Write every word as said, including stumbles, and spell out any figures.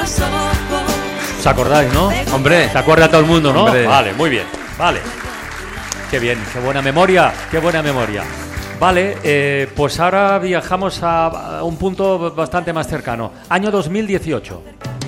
¿Os acordáis, no? Hombre. ¿Se acuerda todo el mundo, no? Hombre. Vale, muy bien. Vale. Qué bien, qué buena memoria, qué buena memoria. Vale, eh, pues ahora viajamos a, a un punto bastante más cercano. Año dos mil dieciocho.